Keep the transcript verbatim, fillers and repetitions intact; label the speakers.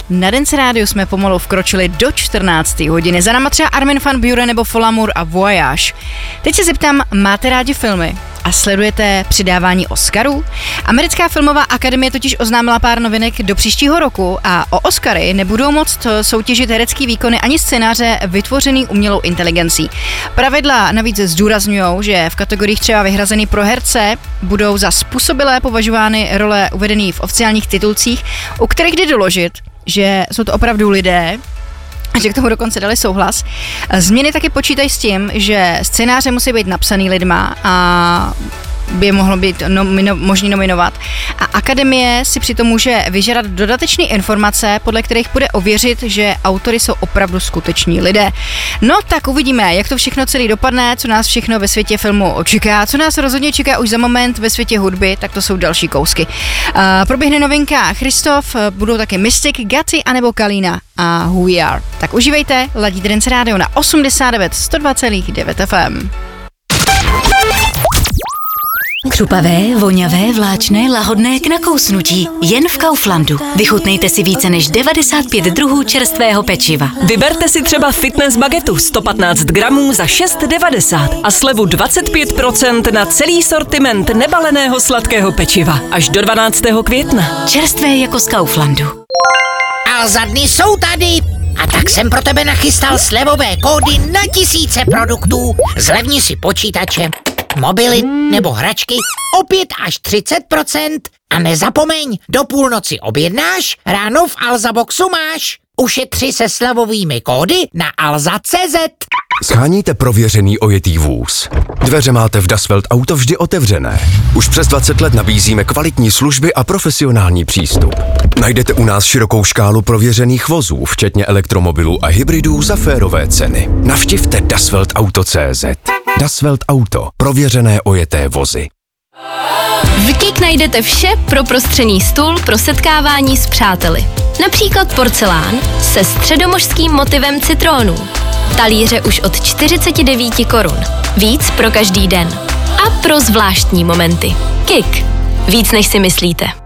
Speaker 1: Na Dance Rádiu jsme pomalu vkročili do čtrnácté hodiny. Za náma třeba Armin van Buuren nebo Folamour a Voyage. Teď se zeptám, máte rádi filmy a sledujete přidávání Oscarů? Americká filmová akademie totiž oznámila pár novinek do příštího roku a o Oscary nebudou moct soutěžit herecký výkony ani scénáře vytvořený umělou inteligencí. Pravidla navíc zdůrazňují, že v kategoriích třeba vyhrazený pro herce budou za způsobilé považovány role uvedený v oficiálních titulcích, u kterých jde doložit, že jsou to opravdu lidé, a že k tomu dokonce dali souhlas. Změny taky počítají s tím, že scénáře musí být napsaný lidma a by je mohlo být nomino, možný nominovat. A akademie si přitom může vyžádat dodatečné informace, podle kterých bude ověřit, že autory jsou opravdu skuteční lidé. No tak uvidíme, jak to všechno celý dopadne, co nás všechno ve světě filmu očeká, co nás rozhodně čeká už za moment ve světě hudby, tak to jsou další kousky. Uh, proběhne novinka Christoph, budou taky Mystic, Gaty anebo Kalina a Who We Are. Tak užívejte, ladí Dance Rádio na osmdesát devět sto dva celá devět F M.
Speaker 2: Křupavé, voňavé, vláčné, lahodné k nakousnutí. Jen v Kauflandu. Vychutnejte si více než devadesát pět druhů čerstvého pečiva.
Speaker 3: Vyberte si třeba fitness bagetu sto patnáct gramů za šest devadesát a slevu dvacet pět procent na celý sortiment nebaleného sladkého pečiva. Až do dvanáctého května.
Speaker 2: Čerstvé jako z Kauflandu.
Speaker 4: A za dny jsou tady. A tak jsem pro tebe nachystal slevové kódy na tisíce produktů. Zlevni si počítače, mobily nebo hračky o pět až třicet procent. A nezapomeň, do půlnoci objednáš, ráno v Alzaboxu máš. Ušetři se slevovými kódy na alza tečka cé zet.
Speaker 5: Sháníte prověřený ojetý vůz. Dveře máte v Das Welt Auto vždy otevřené. Už přes dvacet let nabízíme kvalitní služby a profesionální přístup. Najdete u nás širokou škálu prověřených vozů, včetně elektromobilů a hybridů za férové ceny. Navštivte Das Welt Auto tečka cé zet. Das Welt Auto. Prověřené ojeté vozy.
Speaker 6: V Kik najdete vše pro prostřený stůl pro setkávání s přáteli. Například porcelán se středomořským motivem citrónů. Talíře už od čtyřicet devět korun. Víc pro každý den. A pro zvláštní momenty. Kik. Víc než si myslíte.